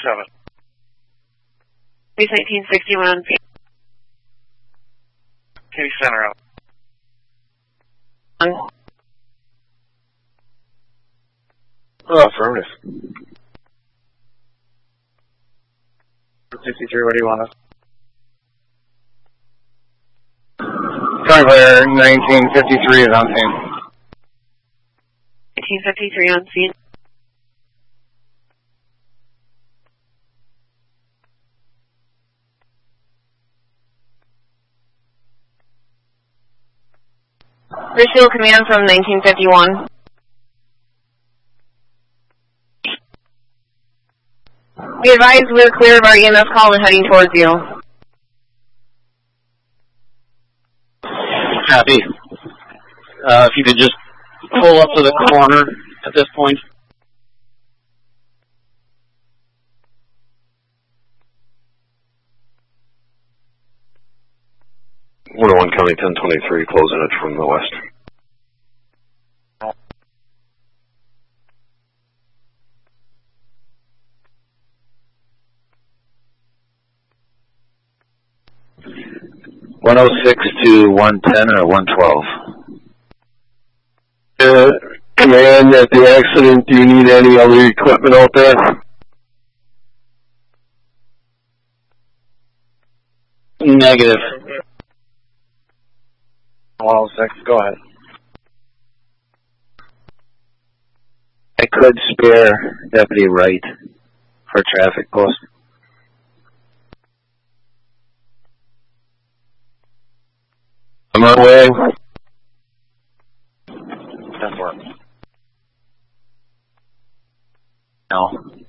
Base 1961 on scene. Kitty Center out. Affirmative. 63, what do you want us? Clear 1953 is on scene. 1953 on scene. Visual command from 1951. We advise we're clear of our EMS call and heading towards you. Copy. If you could just pull up to the corner at this point. One County 1023, closing it from the west. .106 to 110 or 112. Command, at the accident, do you need any other equipment out there? Negative. 106, go ahead. I could spare Deputy Wright for traffic post. I'm on way. 10-4. No.